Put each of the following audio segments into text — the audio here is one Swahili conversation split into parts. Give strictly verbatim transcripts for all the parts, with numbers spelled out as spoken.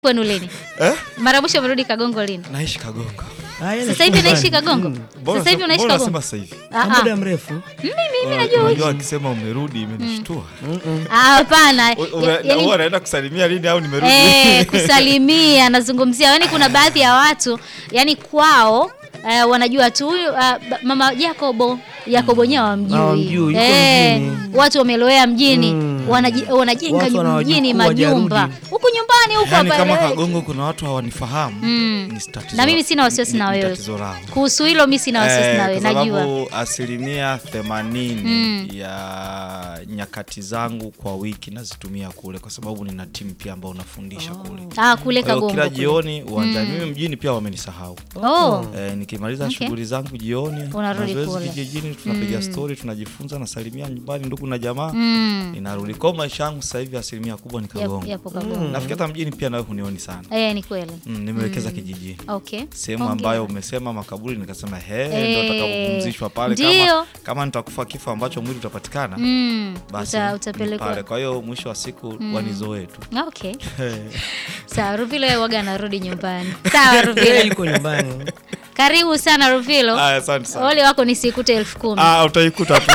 Kwenu lini? Eh? Mara mwisho umerudi Kagongo lini? Naishi Kagongo. Sasa hivi naishi Kagongo? Mm. Sasa hivi unaishi Kagongo? Mbona sasa hivi? Muda mrefu. Mimi mimi najua. Unajua akisema umerudi imenishtua. Ah, hapana. Wewe unaenda kusalimia lini au nimerudi? Eh, kusalimia nazungumzia. Yaani kuna baadhi ya watu, yani kwao Uh, wanajua tu uh, mama Jacobo Jacobo nyewe wamjui. Eh, watu wameloea mjini, mm. wanajenga mjini majumba. Huku nyumbani huko hapa. Yaani kama Kagongo kuna watu hawanifahamu, mm. ni tatizo. Na mimi sina wasiwasi na wewe. Kuhusu hilo mimi sina wasiwasi eh, na wewe, najua. Sababu asilimia themanini mm. ya nyakati zangu kwa wiki nazitumia kule kwa sababu nina timu pia ambao unafundisha oh. kule. Ah, kule Kagongo. Kila jioni uwanjani mm. mimi mjini pia wamenisahau. Oh. Eh, nikimaliza okay. shughuli zangu jioni unarudi kule kijijini tunapiga mm. story tunajifunza na salimia nyumbani ndugu na jamaa mm. ninarudi kwa maisha yangu sasa hivi asilimia kubwa ni Kagongo. Yapo Kagongo. Mm. Nafikiri hata mjini pia nawe hunioni sana. Eh, ni kweli. Mm, nimewekeza mm. kijijini. Okay. Sehemu ambayo umesema makaburi nikasema he ndio utakapopumzishwa pale kama kama nitakufa kifo ambacho mwili utapatikana. Mm. Basi utapelekwa pale. Kwa hiyo mwisho wa siku mm. wanizoe tu. Okay. Sawa, Ruvilo waga anarudi nyumbani. Sawa, Ruvilo yuko nyumbani. Karibu sana Ruvilo. Ah, asante sana. Ole wako nisikute elfu kumi. Ah, utaikuta tu.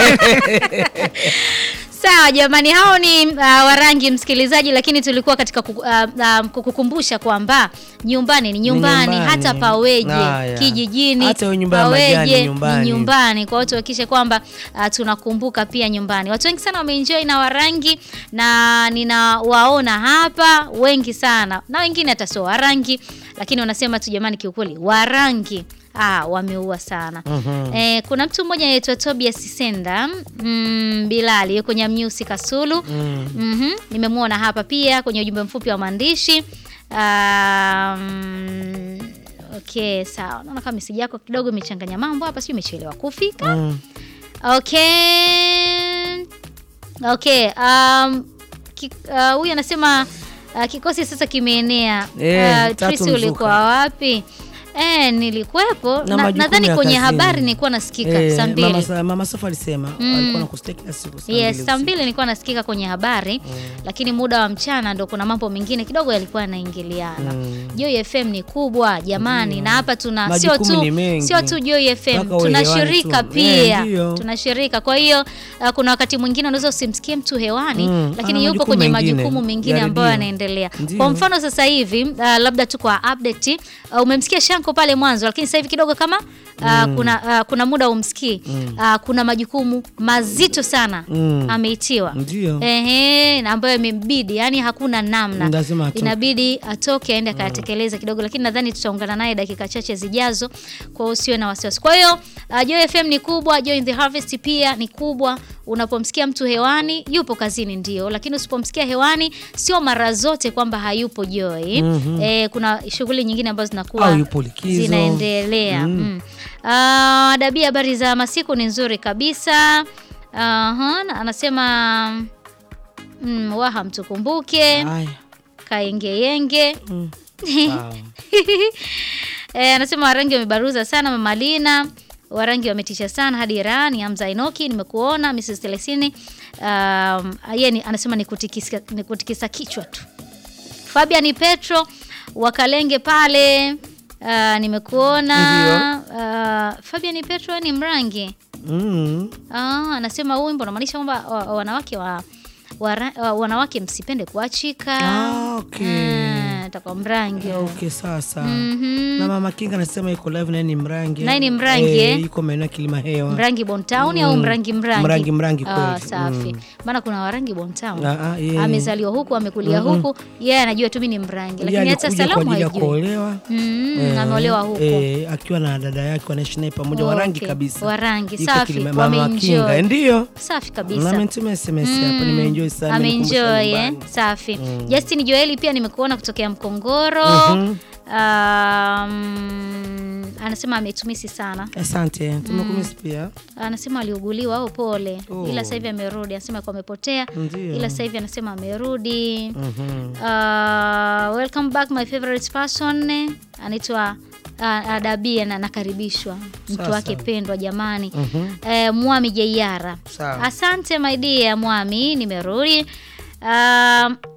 Sawa jamani, hao ni uh, Warangi msikilizaji, lakini tulikuwa katika kuku, uh, uh, kukukumbusha kwamba nyumbani ni nyumbani, ni nyumbani. Hata paweje ah, kijijini hata paweje nyumbani. Ni nyumbani. Kwa watu hakikisha kwamba uh, tunakumbuka pia nyumbani. Watu wengi sana wameenjoy na Warangi na ninawaona hapa wengi sana. Na wengine hata sio Warangi, lakini wanasema tu jamani kiukweli Warangi ah wameua sana. Uh-huh. Eh, kuna mtu mmoja anaitwa Tobias Sisenda, mm, Bilali yuko Nyamnyusi Kasulu. Mm. Mhm. Nimemuona hapa pia kwenye ujumbe mfupi wa maandishi. Um, okay, sawa. Naona kama message yako kidogo imechanganya mambo hapa, sio imechelewa kufika. Mm. Okay. Okay, um huyu uh, anasema uh, kikosi sasa kimeenea. Yeah, uh, Trisi ulikuwa wapi? Eh, nilikuwepo na nadhani na kwenye habari nilikuwa nasikika e, saa mbili. Mama Mama Safa alisema mm. alikuwa nakusteki na siku saa mbili. Yes, saa mbili nilikuwa nasikika kwenye habari mm. lakini muda wa mchana ndio kuna mambo mengine kidogo yalikuwa yanaingiliana. Mm. Joy F M ni kubwa jamani mm. na hapa tuna sio tu sio tu Joy F M, tunashirika pia. Yeah, tunashirika. Kwa hiyo uh, kuna wakati mwingine unaweza usimsikie mtu hewani mm. lakini yupo kwenye majukumu mengine ambayo yanaendelea. Kwa mfano sasa hivi uh, labda tu kwa update uh, umemsikia Shanko pale mwanzo, lakini sasa hivi kidogo kama uh, mm. kuna uh, kuna muda umsikii mm. uh, kuna majukumu mazito sana mm. ameitiwa ehe, na ambayo imembidi, yani hakuna namna, inabidi atoke aende akatekeleza mm. kidogo, lakini nadhani tutaungana naye dakika chache zijazo, kwa usiwe na wasiwasi. Kwa hiyo uh, Joy F M ni kubwa, Joy in the Harvest pia ni kubwa. Unapomsikia mtu hewani yupo kazini ndio, lakini usipomsikia hewani sio mara zote kwamba hayupo Joy. Mm-hmm. Eh, kuna shughuli nyingine ambazo zinakuwa zinaendelea. Mm. Mm. Uh, Dabia, habari za masiku ni nzuri kabisa. Aha, uh, anasema mm, waha mtukumbuke. Kaengeyenge. Mm. Wow. Eh, anasema Warangi wamebaruza sana Mama Lina. Warangi wametisha sana hadi Irani. Hamza Inoki nimekuona. Missus Telesini um, yeye anasema nikutikisa nikutikisa kichwa tu. Fabian Petro Wakalenge pale uh, nimekuona. Uh, Fabian Petro ni Mrangi. Mm. Ah, anasema huyu mbona maanisha kwamba wanawake wa Wara, uh, wanawake msipende kuachika. Ah, okay. Ah, takwa Mrangi. Okay, sasa. Mm-hmm. Na Mama Kinga anasema yuko live na ni Mrangi. Na ni Mrangi eh? Eh, yuko maeneo Kilima Hewa. Mrangi Bontown mm. au Mrangi Mrangi? Mrangi Mrangi kweli. Ah, safi. Mm. Maana kuna Warangi Bontown. Ah, ah, yeah. Amezaliwa huku, amekulia mm-hmm. huku. Yeye yeah, anajua tu mimi ni Mrangi. Lakini hata salamu haijui. Kuolewa. Mm, eh, ameolewa huko. Eh, akiwa na dada yake wanaishi naye pamoja. Oh, Warangi okay. kabisa. Warangi safi. Mama Kinga ndio. Safi kabisa. Na mimi S M S mm. hapa nimeenjoy sana. Enjoy eh? Safi. Mm. Justin Joeli pia nimekuona kutokea Mkongoro. Mm-hmm. Um, anasema ametumisi sana. Asante. Tumekumisi mm. pia. Anasema aliuguliwa au pole. Oh. Ila sasa hivi amerudi. Anasema kwa amepotea. Ila sasa hivi anasema amerudi. Mm-hmm. Uh, welcome back my favorite person. Anaitwa uh, Dabia na nakaribishwa mtu wake pendwa jamani. Mm-hmm. Eh, Mwami Jayara. Asante my dear Mwami, nimerudi. Um,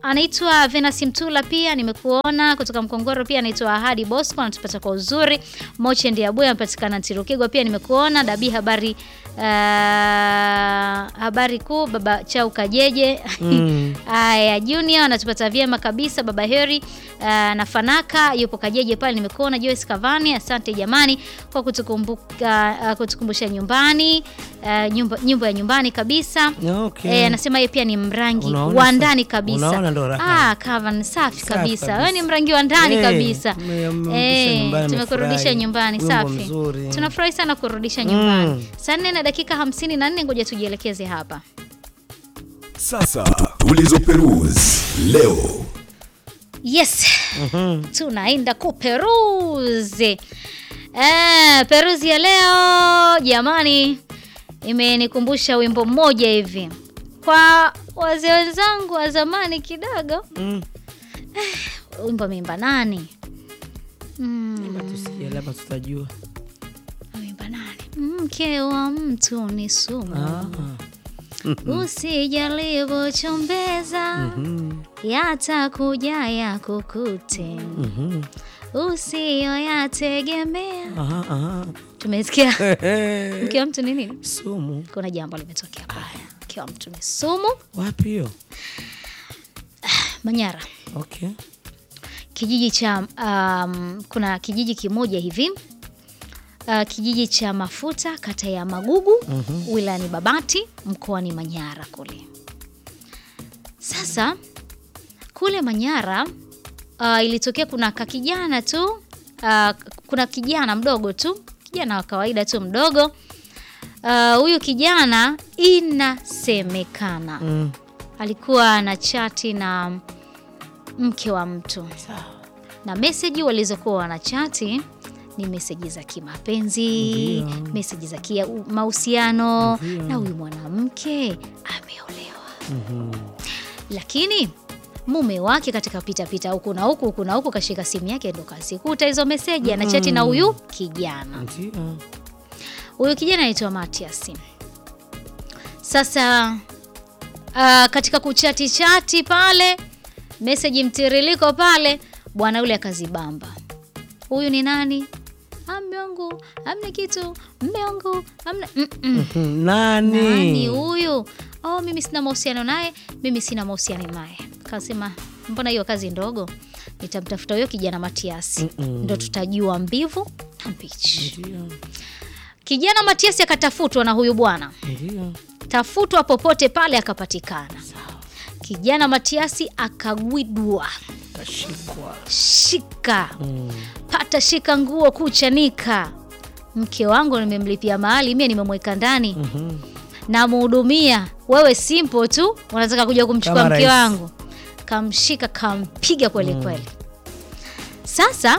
anaitwa Venasi Mtula pia nimekuona kutoka Mkongoro pia anaitwa Ahadi Bosco anatupata kwa uzuri. Moche ndiye Abuya anapatikana Tirukigwa pia nimekuona. Dabi habari uh, habari kuu baba Chau Kajeje. Mm. Aya Junior anatupata vyema kabisa baba Heri uh, na Fanaka yupo Kajeje pale nimekuona. Joyce Kavani asante jamani kwa kutukumbuka uh, kutukumbusha nyumbani uh, nyumba nyumba ya nyumbani kabisa. Okay. Eh anasema yeye pia ni mrangi wa ndani kabisa. Ah, Kavan safi kabisa. Wewe ni mrangi wa ndani hey, kabisa. Eh, tumekurudisha nyumbani safi. Tunafurahi sana kurudisha nyumbani. Mm. Saa nne na dakika hamsini na nne ngoja tujielekeze hapa. Sasa tulizoperuzi leo. Yes. Mm-hmm. Tunaenda kuperuzi. Eh, peruzi ya leo jamani imenikumbusha wimbo mmoja hivi. Kwa wazee wenzangu wa zamani kidogo. Mm. Eh, wimbo ameimba nani? Mm. Tusikie labda tutajua. Ameimba nani? Mke wa mtu ni sumu. Ah. Mm-hmm. Usijaribu chombeza. Mm-hmm. Yatakuja yakukute. Mhm. Usiyoyategemea. Aha aha. Tumesikia. Mke wa mtu ni nini? Sumu. Kuna jambo limetokea pale. Mke wa mtu ni sumu. Wapi hiyo? Manyara. Okay. Kijiji cha um, kuna kijiji kimoja hivi. Uh, kijiji cha Mafuta kata ya Magugu, mm-hmm. wilayani Babati mkoani Manyara kule. Sasa kule Manyara uh, ilitokea kuna kakijana tu uh, kuna kijana mdogo tu, kijana wa kawaida tu mdogo. Huyu uh, kijana inasemekana mm. alikuwa na chati na mke wa mtu. Na message walizokuwa wanachati ni message za kimapenzi, message za kia mahusiano, na huyu mwanamke ameolewa. Mm-hmm. Lakini mume wake katika pita pita huku na huku huku na huku kashika simu yake ndo kasikuta hizo message, ana chati na huyu kijana. Mm-hmm. Huyu kijana anaitwa Matias. Sasa uh, katika kuchati chati pale, message mtiririko pale, bwana yule akazibamba. Huyu ni nani? Mme wangu, amna kitu, mme wangu, amna mm -mm. Nani? Nani huyu? Oh, mimi sina mahusiano naye, mimi sina mahusiano naye. Kasema, mbona hiyo kazi ndogo? Nitamtafuta huyo kijana Matias. Mm -mm. Ndio tutajua mbivu na mbichi. Ndio. Kijana Matias akatafutwa na huyu bwana. Ndio. Tafutwa popote pale akapatikana. Sawa. Kijana Matias akagwidwa. Kashikwa. Shika. Mm. Pata shika nguo kuchanika. Mke wangu nimemlipia mahali, mimi nimemweka ndani. Mhm. Na muhudumia. Wewe simple tu, unataka kuja kumchukua mke wangu. Kamshika, kampiga kweli mm. kweli. Sasa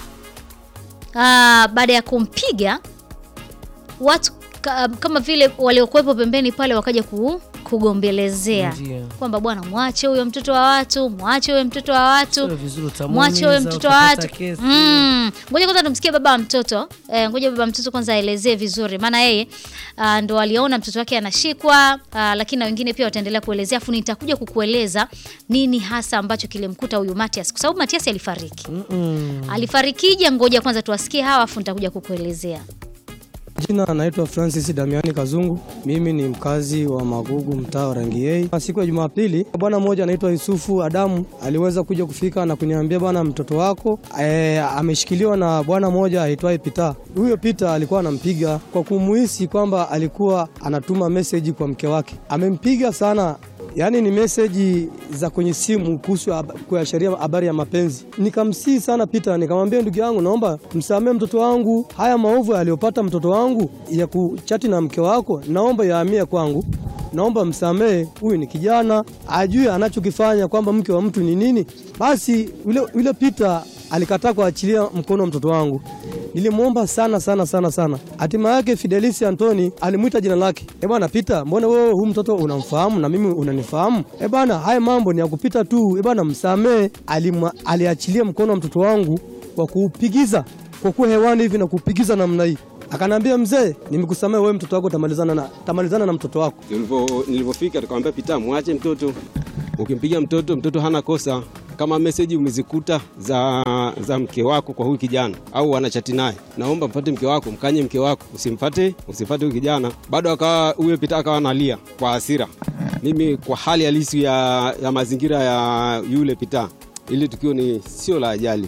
uh, baada ya kumpiga watu kama vile waliokuwepo pembeni pale wakaja ku, kugombelezea kwamba bwana muache huyo mtoto wa watu, muache huyo mtoto wa watu, muache huyo mtoto wa watu. Mm. Ngoja kwanza tumsikie baba wa mtoto. Eh, ngoja baba mtoto kwanza aelezee vizuri maana yeye uh, ndo aliona mtoto wake anashikwa, uh, lakini na wengine pia wataendelea kuelezea, afu nitakuja kukueleza nini hasa ambacho kilimkuta huyu Matias kwa sababu Matias alifariki. Mm -mm. Alifarikije? Ngoja kwanza tuwasikie hawa afu nitakuja kukuelezea. Jina anaitwa Francis Damiani Kazungu. Mimi ni mkazi wa Magugu, mtaa wa Rangiei. Siku ya Jumapili, bwana mmoja anaitwa Yusufu Adamu aliweza kuja kufika na kuniambia bwana mtoto wako e, ameshikiliwa na bwana mmoja aitwaye Peter. Huyo Peter alikuwa anampiga kwa kumuhisi kwamba alikuwa anatuma message kwa mke wake. Amempiga sana. Yaani ni message za kwenye simu kuhusu kuashiria habari ya mapenzi. Nikamsii sana Peter, nikamwambia ndugu yangu naomba msamee mtoto wangu. Haya maovu aliyopata mtoto wangu ya kuchati na mke wako, naomba yahamie kwangu. Naomba msamee, huyu ni kijana, ajue anachokifanya kwamba mke wa mtu ni nini. Basi yule yule Peter alikataa kuachilia mkono mtoto wangu. Nilimuomba sana sana sana sana. Hatima yake Fidelis Antoni alimuita jina lake. Eh bwana Peter, mbona wewe huyu mtoto unamfahamu na mimi unanifahamu? Eh bwana, haya mambo ni ya kupita tu. Eh bwana msamee. Aliachilia mkono wa mtoto wangu kwa kuupigiza kwa kuwa hewani hivi na kuupigiza namna hii. Akanambia mzee, nimekusamea wewe mtoto wako tamalizana na tamalizana na mtoto wako. Nilipo nilipofika nikamwambia Peter muache mtoto. Ukimpigia mtoto, mtoto hana kosa. Kama message umezikuta za za mke wako kwa huyu kijana au anachati naye, naomba mpate mke wako, mkanye mke wako, usimfuate usifuate huyu kijana. Bado akawa huyo Pita akawa analia kwa hasira. Mimi kwa hali halisi ya, ya mazingira ya yule Pita, ile tukio ni sio la ajali.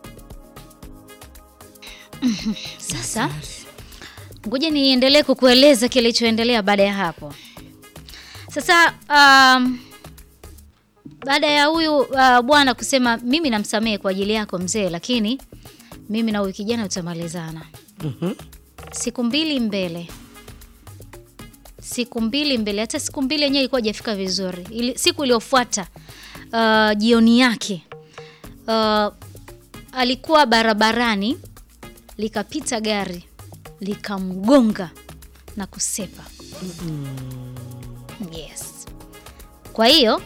Sasa ngoja niendelee kukueleza kilichoendelea baada ya hapo. Sasa um, baada ya huyu uh, bwana kusema mimi namsamehe kwa ajili yako mzee, lakini mimi na huyu kijana tutamalizana. Mhm. Siku mbili mbele. Siku mbili mbele, hata siku mbili yenyewe ilikuwa hajafika vizuri. Ili, siku iliyofuata uh, jioni yake uh, alikuwa barabarani, likapita gari likamgonga na kusepa. Mm-hmm. Yes. Kwa hiyo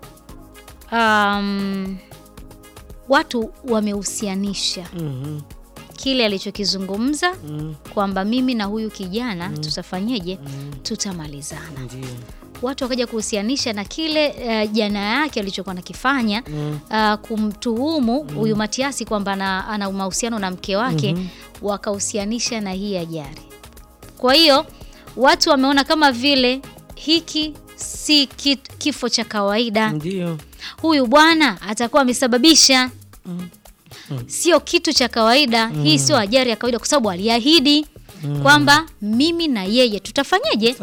um, watu wamehusianisha mm-hmm. kile alichokizungumza mm-hmm. kwamba mimi na huyu kijana mm-hmm. tutafanyeje? Mm-hmm. tutamalizana. Ndiyo. Watu wakaja kuhusianisha na kile uh, jana yake alichokuwa nakifanya mm. uh, kumtuhumu huyu mm. Matiasi kwamba ana mahusiano na mke wake mm-hmm. wakahusianisha na hii ajali. Kwa hiyo watu wameona kama vile hiki si kifo cha kawaida. Ndiyo. Huyu bwana atakuwa amesababisha mm. mm. sio kitu cha kawaida mm. hii sio ajali ya kawaida, kwa sababu aliahidi mm. kwamba mimi na yeye tutafanyaje?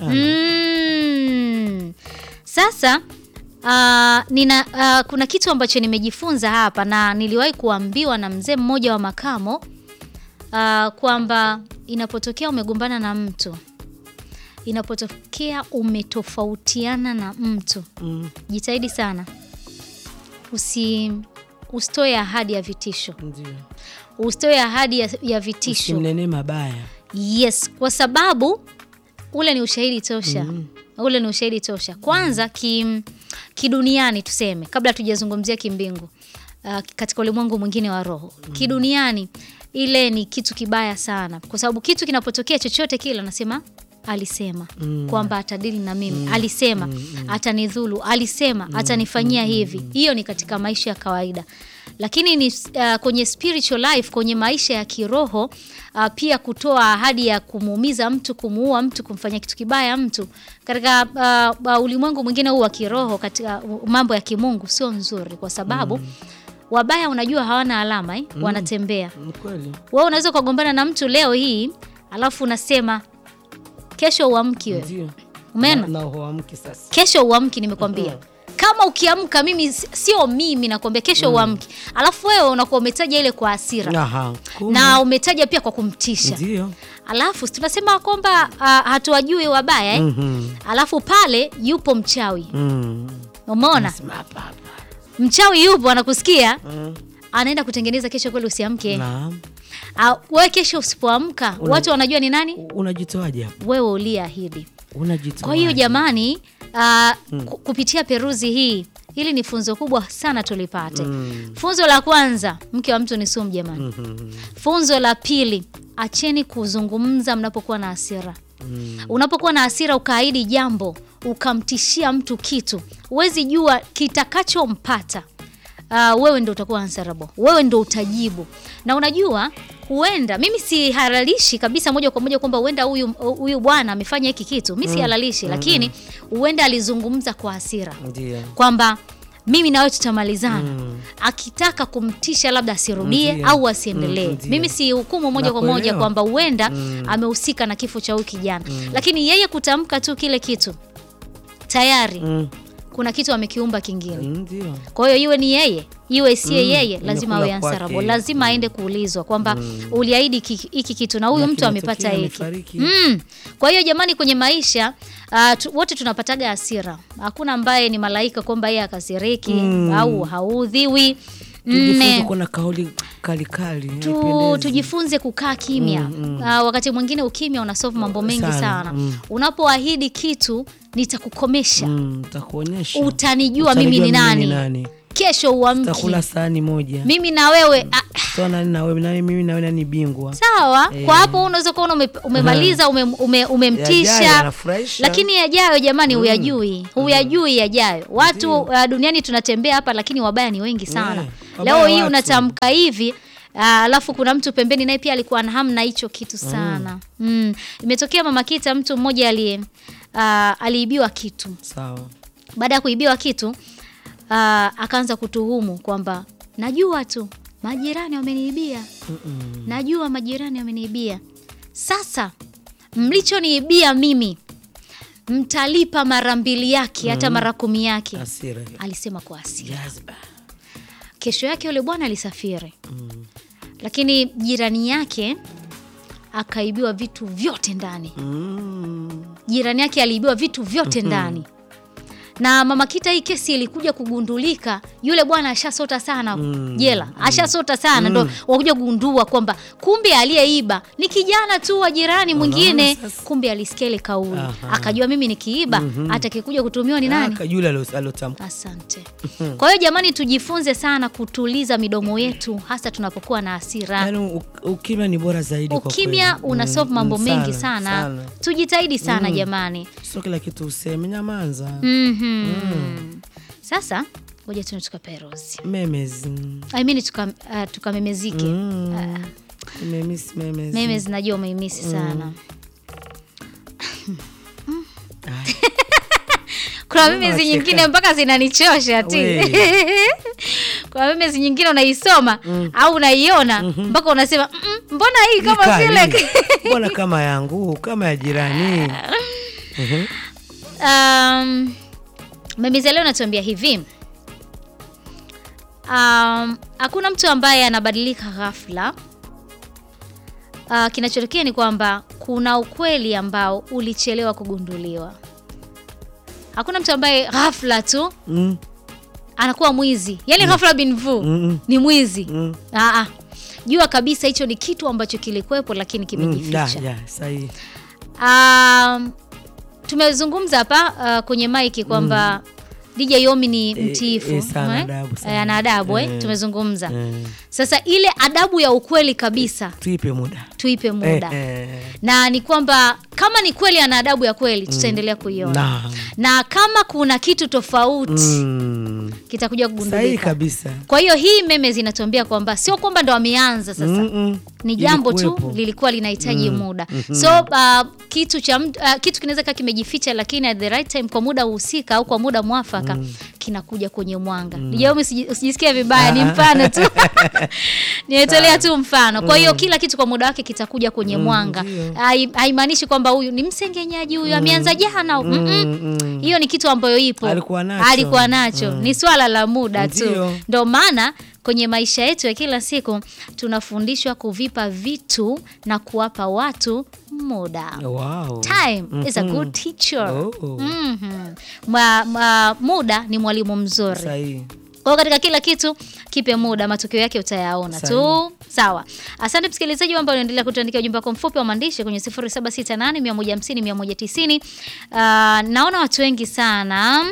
Mm. Sasa uh, nina uh, kuna kitu ambacho nimejifunza hapa na niliwahi kuambiwa na mzee mmoja wa makamo uh, kwamba inapotokea umegombana na mtu, inapotokea umetofautiana na mtu mm. jitahidi sana usi usitoe ahadi ya vitisho. Ndiyo. Usitoe ahadi ya, ya vitisho. Usimnene mabaya. Yes, kwa sababu ule ni ushahidi tosha. Mm. Ule ni ushahidi tosha. Kwanza ki kiduniani tuseme, kabla tujazungumzia kimbingu, uh, katika ulimwengu mwingine wa roho. Mm. Kiduniani ile ni kitu kibaya sana, kwa sababu kitu kinapotokea chochote kile anasema alisema mm. kwamba atadili na mimi mm. alisema mm. atanidhulu, alisema mm. atanifanyia hivi. Hiyo ni katika maisha ya kawaida. Lakini ni uh, kwenye spiritual life, kwenye maisha ya kiroho uh, pia kutoa ahadi ya kumuumiza mtu, kumuua mtu, kumfanya kitu kibaya mtu katika uh, uh, ulimwengu mwingine huu wa kiroho, katika uh, mambo ya kimungu sio nzuri, kwa sababu mm. wabaya unajua hawana alama eh? mm. wanatembea. Kweli. Wewe unaweza kugombana na mtu leo hii alafu unasema kesho uamki wewe. Ndio. Umeona? Na uamki sasa. Kesho uamki nimekwambia. Kama ukiamka mimi sio mimi nakwambia kesho mm. uamki. Alafu wewe unakuwa umetaja ile kwa hasira. Aha. Na umetaja pia kwa kumtisha. Ndio. Alafu tunasema kwamba uh, hatuwajui wabaya eh. Mm-hmm. Alafu pale yupo mchawi. Mm. Umeona? Mchawi yupo anakusikia. Mm. Anaenda kutengeneza kesho kweli usiamke. Naam. Uh, wewe kesho usipoamka Una, watu wanajua ni nani? Unajitoaje hapo? Wewe uliahidi. Unajitoaje? Kwa hiyo jamani, uh, hmm. kupitia peruzi hii, hili ni funzo kubwa sana tulipate. Hmm. Funzo la kwanza, mke wa mtu ni sumu jamani. Hmm. Funzo la pili, acheni kuzungumza mnapokuwa na hasira. Hmm. Unapokuwa na hasira ukaahidi jambo, ukamtishia mtu kitu, huwezi jua kitakachompata. Uh, wewe ndio utakuwa answerable. Wewe ndio utajibu. Na unajua huenda mimi si halalishi kabisa moja kwa moja kwamba huenda huyu huyu bwana amefanya hiki kitu. Mimi mm. si halalishi mm. lakini huenda alizungumza kwa hasira. Ndiyo. Kwamba mimi na wewe tutamalizana. Mm. Akitaka kumtisha labda asirudie Ndiyo. au asiendelee. Mm. Mimi si hukumu moja kwa moja kwamba huenda mm. amehusika na kifo cha huyu kijana. Mm. Lakini yeye kutamka tu kile kitu tayari mm. kuna kitu amekiumba kingine. Ndio. Kwa hiyo iwe ni yeye, iwe si mm, yeye, lazima awe answerable. Lazima aende mm. kuulizwa kwamba mm. uliahidi hiki kitu na huyu mtu amepata hiki. Mm. Kwa hiyo jamani, kwenye maisha uh, tu, wote tunapataga hasira. Hakuna ambaye ni malaika kwamba yeye akasiriki mm. au haudhiwi. Tujifunze kuna kauli kali kali. Tu, tujifunze kukaa kimya. Mm, mm. Uh, wakati mwingine ukimya unasolve mambo mengi sana. sana. Mm. Unapoahidi kitu nitakukomesha. Mm, nitakuonyesha. Utanijua mimi ni nani. nani. kesho uamki. Tutakula sahani moja. Mimi na wewe so na na wewe na mimi na wewe ni bingwa. Sawa, e. Kwa hapo unaweza kuona ume, umemaliza ume, ume, umemtisha. Lakini yajayo jamani mm. Uyajui. Huyajui yajayo. Watu uh, duniani tunatembea hapa lakini wabaya ni wengi sana. Yeah. Leo hii unatamka hivi alafu uh, kuna mtu pembeni naye pia alikuwa na hamu na hicho kitu sana. Mm. Mm. Imetokea Mama Kita, mtu mmoja aliye uh, aliibiwa kitu. Sawa. Baada ya kuibiwa kitu uh, akaanza kutuhumu kwamba najua tu majirani wameniibia. Mm -mm. Najua majirani wameniibia. Sasa mlichoniibia mimi mtalipa mara mbili yake, mm. hata mara kumi yake. Asira. Alisema kwa asira. Jazba. Kesho yake yule bwana alisafiri. Mm. Lakini jirani yake akaibiwa vitu vyote ndani. Mm. Jirani yake aliibiwa vitu vyote ndani. Na Mama Kita, hii kesi ilikuja kugundulika, yule bwana ashasota sana mm. jela. Ashasota sana mm. ndo wakuja kugundua kwamba kumbe aliyeiba ni kijana tu wa jirani mwingine. Kumbe alisikia ile kauli. Akajua mimi nikiiba mm -hmm. atakikuja kutumiwa ni nani? Akajua alotamka. Asante. Kwa hiyo jamani, tujifunze sana kutuliza midomo yetu hasa tunapokuwa na hasira. Yaani ukimya ni bora zaidi kwa kweli. Ukimya una solve mambo mm, mengi sana. sana. Tujitahidi sana mm. jamani. Sio kila kitu useme, nyamaza. Mhm. Mm. Mm. Sasa ngoja tu tukaperuzi memes. I mean tuka uh, tukamemezike. Mm. Uh, memes memes. Memes najua umeimisi sana. Mm. Kuna memes nyingine mpaka zinanichosha ati. Kwa memes nyingine unaisoma mm. au unaiona mpaka mm -hmm. unasema mm, mbona hii kama vile mbona kama yangu kama ya jirani. Mhm. Um Mimi leo natuambia hivi. Um, hakuna mtu ambaye anabadilika ghafla. Uh, kinachotokea ni kwamba kuna ukweli ambao ulichelewa kugunduliwa. Hakuna mtu ambaye ghafla tu mm. anakuwa mwizi. Yaani mm. ghafla bin vu mm. ni mwizi. Mm. Ah ah. Jua kabisa hicho ni kitu ambacho kilikuwepo lakini kimejificha. Mm, yeah, yeah, sahihi. Um, tumezungumza hapa uh, kwenye mic kwamba mm. D J Yomi ni mtiifu, e, e, adabu, eh, ana adabu eh, tumezungumza. E. Sasa ile adabu ya ukweli kabisa tuipe muda. Tuipe muda. E, e. Na ni kwamba kama ni kweli ana adabu ya kweli mm. tutaendelea kuiona. Na. na kama kuna kitu tofauti mm. kitakuja kugundulika. Sahihi kabisa. Kwa hiyo hii meme zinatuambia kwamba sio kwamba ndo ameanza sasa. Mm -mm. Ni jambo tu lilikuwa linahitaji mm. muda. Mm -hmm. So uh, kitu cha uh, kitu kinaweza kama kimejificha lakini at the right time kwa muda uhusika au kwa muda mwafaka mm. kinakuja kwenye mwanga. Mm. Ndio usijisikie vibaya, ni mfano tu. Nimetolea tu mfano. Kwa hiyo mm. kila kitu kwa muda wake kitakuja kwenye mm. mwanga. Haimaanishi kwamba huyu ni msengenyaji huyu mm. ameanza jana. Mm -mm. Hiyo ni kitu ambayo ipo. Alikuwa nacho. Alikuwa nacho. Mm. Ni swala la muda tu. Ndio maana kwenye maisha yetu ya kila siku tunafundishwa kuvipa vitu na kuwapa watu muda. Wow. Time mm -hmm. is a good teacher. Oh. Mm-hmm. Ma, ma, muda ni mwalimu mzuri. Sahihi. Kwa katika kila kitu kipe muda, matokeo yake utayaona tu. Sawa. Asante msikilizaji ambao unaendelea kutuandikia ujumbe wako mfupi wa maandishi kwenye sifuri saba sita nane mia moja hamsini mia moja tisini. Uh, naona watu wengi sana.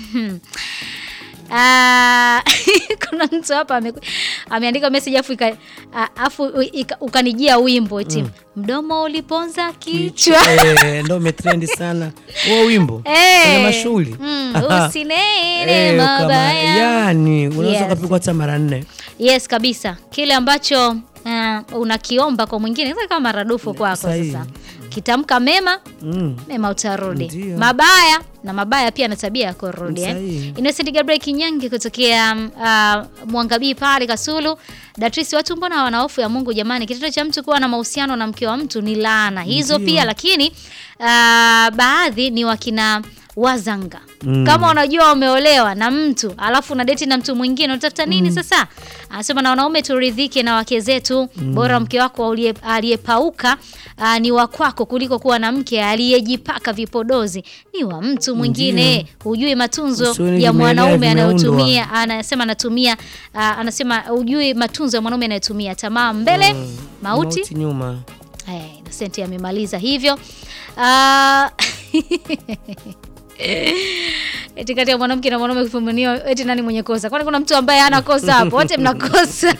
Ah, kuna mtu hapa ameandika message afu ika, afu ukanijia wimbo eti mm. mdomo uliponza kichwa. Eh, ndio umetrend sana huo wimbo. Eh, kwenye mashuli. Mm, usinene mabaya. Yani unaweza yes. kupigwa hata mara nne. Yes kabisa. Kile ambacho uh, unakiomba kwa mwingine kama maradufu kwako sasa. Kitamka mema, mm. mema utarudi. Ndiyo. Mabaya na mabaya pia na tabia ya kurudi eh. Innocent Gabriel Kinyangi kutokea uh, Mwangabii pale Kasulu. Datrisi, watu mbona wana hofu ya Mungu jamani? Kitendo cha mtu kuwa na mahusiano na mke wa mtu ni laana. Hizo Ndiyo. Pia lakini uh, baadhi ni wakina wazanga. Mm. Kama unajua umeolewa na mtu alafu una date na mtu mwingine unatafuta nini mm. sasa? Anasema na wanaume turidhike na wake zetu. Mm. Bora mke wako aliyepauka uh, ni wa kwako kuliko kuwa na mke aliyejipaka vipodozi ni wa mtu mwingine. Hujui matunzo Usuni ya mwanaume anayotumia. Anasema anatumia uh, anasema hujui matunzo ya mwanaume anayotumia. Tamaa mbele, mm. mauti, mauti nyuma. Eh, Innocent amemaliza hivyo. Ah uh, eti kati ya mwanamke na mwanaume kufumaniwa eti nani mwenye kosa? Kwani kuna mtu ambaye hana kosa hapo? Wote mnakosa.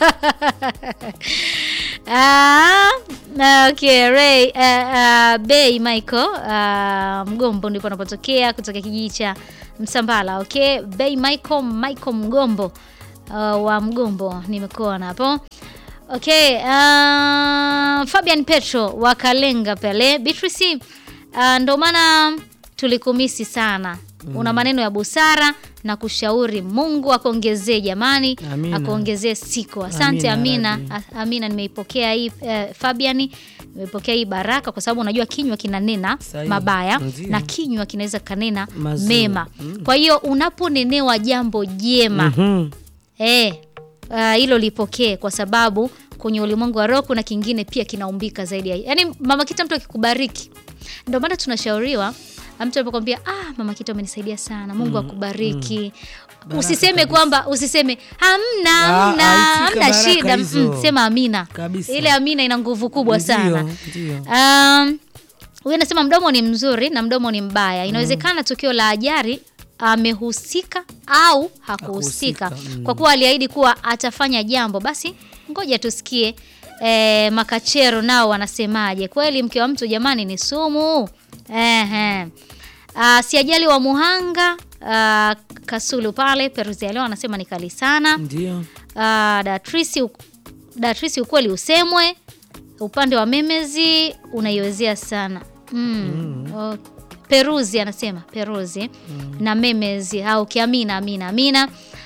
Ah, okay, Ray uh, uh, Bay Michael uh, Mgombo ndipo anapotokea kutoka kijiji cha Msambala. Okay, Bay Michael Michael Mgombo uh, wa Mgombo nimekuona hapo. Okay, uh, Fabian Petro wa Kalenga pale. Beatrice, uh, ndo maana tulikumisi sana. Mm. Una maneno ya busara na kushauri. Mungu akuongezee jamani, akuongezee siku. Asante Amina. Amina, Amina nimeipokea hii uh, Fabian, nimeipokea hii baraka kwa sababu unajua kinywa kinanena mabaya. Ndiyo. Na kinywa kinaweza kanena mazuri, mema. Mm. Kwa hiyo unaponenewa jambo jema, mm-hmm. eh Uh, hilo lipokee kwa sababu kwenye ulimwengu wa roho kuna kingine pia kinaumbika zaidi ya. Yaani Mama Kita mtu akikubariki. Ndio maana tunashauriwa mtu anapokuambia ah Mama Kita amenisaidia sana. Mungu mm, akubariki. Mm. Usiseme kwamba usiseme hamna hamna hamna shida, mm, sema amina. Kabisa. Ile amina ina nguvu kubwa ndiyo, sana. Ndiyo. Um wewe unasema mdomo ni mzuri na mdomo ni mbaya. Inawezekana mm. tukio la ajali amehusika au hakuhusika. Mm. Kwa kuwa aliahidi kuwa atafanya jambo, basi ngoja tusikie e, makachero nao wanasemaje. Kweli mke wa mtu jamani ni sumu. Ehe. Ah, si ajali wa Muhanga, a, Kasulu pale Peruzi leo anasema ni kali sana. Ndio. Ah, Datrisi Datrisi ukweli usemwe. Upande wa Memezi unaiwezea sana. Mm. Mm. Okay. Peruzi anasema Peruzi mm. na Memezi au kiamina amina amina.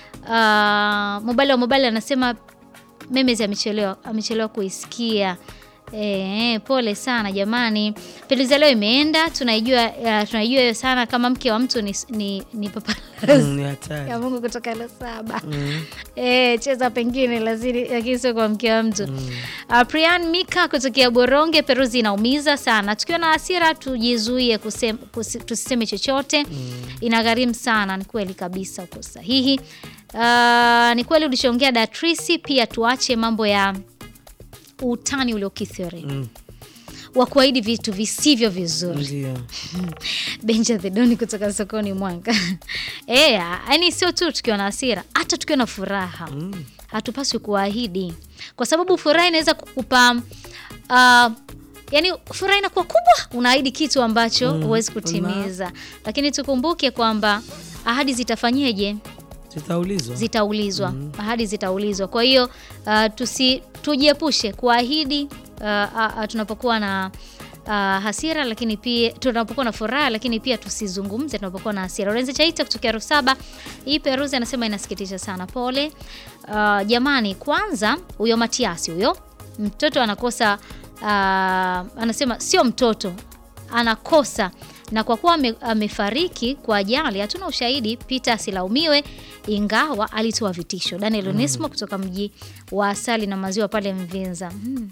Uh, Mobile wa Mobile anasema Memezi amechelewa amechelewa kuisikia. Eh, pole sana jamani. Peruzi leo imeenda, tunaijua uh, tunaijua hiyo sana kama mke wa mtu ni ni, ni papa. Mm, ya Mungu kutoka ile saba. Mm. Eh, cheza pengine lazima lakini sio kwa mke wa mtu. Mm. Uh, Prian Mika kutoka Boronge. Peruzi inaumiza sana. Tukiwa na hasira tujizuie kusema tusiseme chochote. Mm. Inagharimu sana, ni kweli kabisa uko sahihi. Uh, ni kweli ulichoongea Datrisi, pia tuache mambo ya utani uliokithiri. Mm. Wa kuahidi vitu visivyo vizuri. Ndio. Benja the Doni kutoka sokoni Mwanga. Eh, yani sio tu tukiwa na hasira, hata tukiwa na furaha. Mm. Hatupaswi kuahidi. Kwa sababu furaha inaweza kukupa uh, yani furaha inakuwa kubwa, unaahidi kitu ambacho huwezi mm. kutimiza. Una. Lakini tukumbuke kwamba ahadi zitafanyeje? Zitaulizwa. Zitaulizwa. Mm. Ahadi zitaulizwa. Kwa hiyo uh, tusi tujiepushe kuahidi uh, uh, tunapokuwa na uh, hasira, lakini pia tunapokuwa na furaha, lakini pia tusizungumze tunapokuwa na hasira. Lorenzo Chaita kutoka Rusaba. Hii Peruzi anasema inasikitisha sana. Pole. Uh, jamani, kwanza huyo Matiasi huyo mtoto anakosa uh, anasema sio mtoto anakosa, na kwa kuwa amefariki kwa ajali hatuna ushahidi. Peter asilaumiwe ingawa alitoa vitisho. Daniel Onesmo mm. kutoka mji wa asali na maziwa pale Mvinza. Hmm.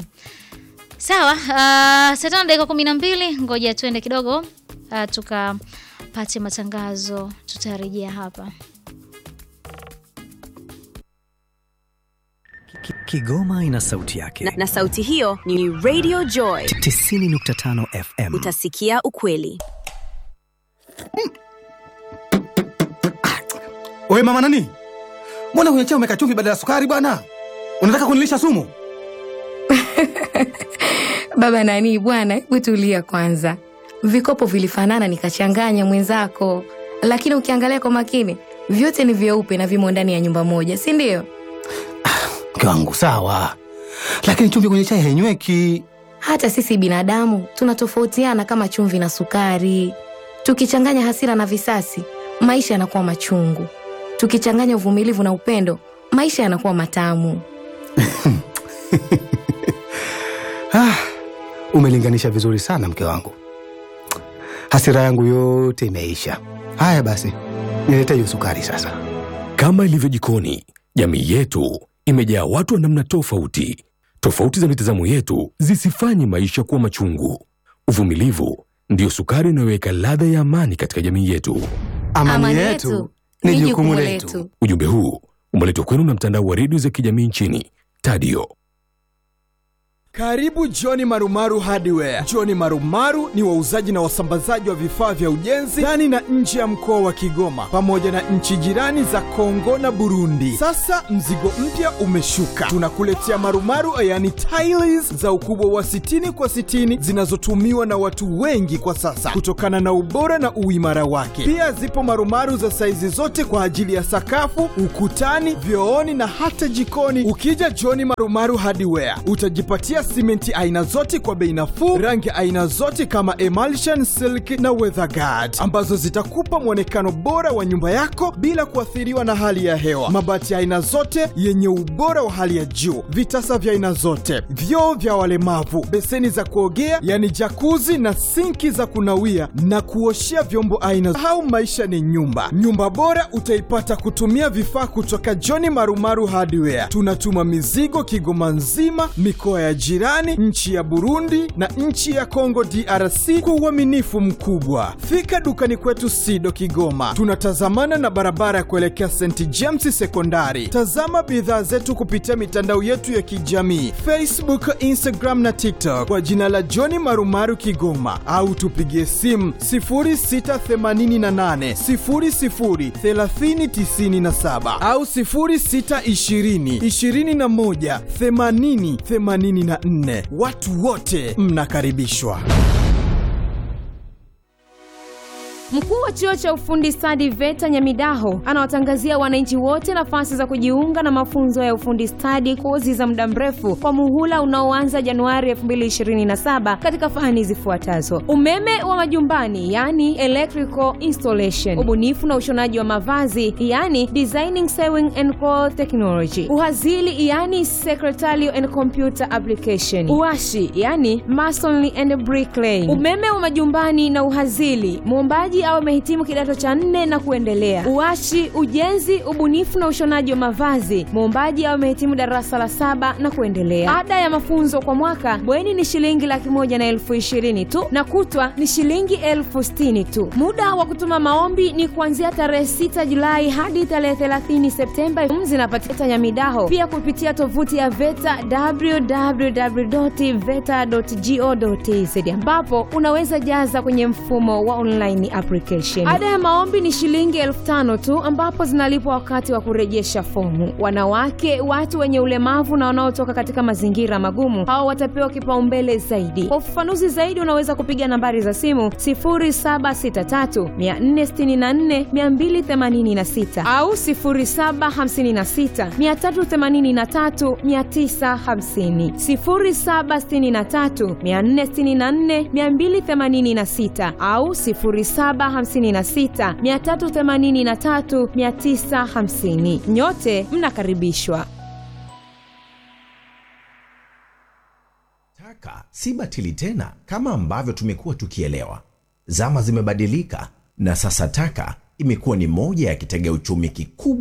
Sawa, uh, saa tano dakika kumi na mbili, ngoja tuende kidogo uh, tukapate matangazo, tutarejea hapa. Kigoma ina sauti yake. Na, na sauti hiyo ni Radio Joy tisini nukta tano F M. Utasikia ukweli. Oe mama nani? Mbona kwenye chai umeweka chumvi badala ya sukari bwana? Unataka kunilisha sumu? Baba nani bwana, hebu tulia kwanza. Vikopo vilifanana nikachanganya mwenzako. Lakini ukiangalia kwa makini, vyote ni vyeupe na vimo ndani ya nyumba moja, si ndio? Mke wangu sawa. Lakini chumvi kwenye chai hainyweki. Hata sisi binadamu tunatofautiana kama chumvi na sukari. Tukichanganya hasira na visasi, maisha yanakuwa machungu. Tukichanganya uvumilivu na upendo, maisha yanakuwa matamu. Ah, umelinganisha vizuri sana mke wangu. Hasira yangu yote imeisha. Haya basi, nilete hiyo sukari sasa. Kama ilivyo jikoni, jamii yetu imejaa watu wa namna tofauti. Tofauti za mitazamo yetu zisifanye maisha kuwa machungu. Uvumilivu ndio sukari inayoweka ladha ya amani katika jamii yetu. Amani, amani yetu ni jukumu letu. Ujumbe huu umeletwa kwenu na mtandao wa redio za kijamii nchini, Tadio. Karibu John Marumaru Hardware. John Marumaru ni wauzaji na wasambazaji wa vifaa vya ujenzi ndani na nje ya mkoa wa Kigoma pamoja na nchi jirani za Kongo na Burundi. Sasa mzigo mpya umeshuka. Tunakuletea marumaru yani tiles za ukubwa wa sitini kwa sitini zinazotumiwa na watu wengi kwa sasa kutokana na ubora na uimara wake. Pia zipo marumaru za saizi zote kwa ajili ya sakafu, ukutani, vyooni na hata jikoni. Ukija John Marumaru Hardware utajipatia simenti aina zote kwa bei nafuu, rangi aina zote kama emulsion, silk na weatherguard ambazo zitakupa mwonekano bora wa nyumba yako bila kuathiriwa na hali ya hewa. Mabati aina zote yenye ubora wa hali ya juu, vitasa vya aina zote, vyoo vya walemavu, beseni za kuogea yani jacuzzi na sinki za kunawia na kuoshea vyombo aina. Au maisha ni nyumba. Nyumba bora utaipata kutumia vifaa kutoka John Marumaru Hardware. Tunatuma mizigo Kigoma nzima, mikoa ya jirani, nchi ya Burundi na nchi ya Kongo D R C kwa uaminifu mkubwa. Fika dukani kwetu Sido Kigoma. Tunatazamana na barabara ya kuelekea Saint James Sekondari. Tazama bidhaa zetu kupitia mitandao yetu ya kijamii, Facebook, Instagram na TikTok kwa jina la John Marumaru Kigoma, au tupigie simu sifuri sita themanini na nane sifuri sifuri thelathini tisini na saba au sifuri sita ishirini ishirini na moja themanini themanini na nne. Watu wote mnakaribishwa. Mkuu wa chuo cha ufundi stadi VETA Nyamidaho anawatangazia wananchi wote nafasi za kujiunga na mafunzo ya ufundi stadi, kozi za muda mrefu kwa muhula unaoanza Januari elfu mbili ishirini na saba katika fani zifuatazo: umeme wa majumbani yani electrical installation, ubunifu na ushonaji wa mavazi yani designing sewing and cloth technology, uhazili yani secretarial and computer application, uashi yani masonry and bricklaying. Umeme wa majumbani na uhazili, muombaji au amehitimu kidato cha nne na kuendelea. Uashi, ujenzi, ubunifu na ushonaji wa mavazi, muombaji au amehitimu darasa la saba na kuendelea. Ada ya mafunzo kwa mwaka bweni ni shilingi laki moja na elfu ishirini tu na kutwa ni shilingi elfu sitini tu. Muda wa kutuma maombi ni kuanzia tarehe sita Julai hadi tarehe thelathini Septemba. Zinapatikana Nyamidaho pia kupitia tovuti ya VETA w w w dot veta dot go dot t z ambapo unaweza jaza kwenye mfumo wa online application. Ada ya maombi ni shilingi elfu tano tu ambapo zinalipwa wakati wa kurejesha fomu. Wanawake, watu wenye ulemavu na wanaotoka katika mazingira magumu hao watapewa kipaumbele zaidi. Kwa ufafanuzi zaidi unaweza kupiga nambari za simu sifuri saba sita tatu nne sita nne mbili themanini sita au sifuri saba hamsini sita tatu themanini tatu tisa hamsini, sifuri saba sita tatu nne sita nne mbili themanini sita au sifuri saba hamsini sita tatu themanini tatu tisa hamsini. Nyote mnakaribishwa. Taka si batili tena kama ambavyo tumekuwa tukielewa. Zama zimebadilika na sasa taka imekuwa ni moja ya kitega uchumi kikubwa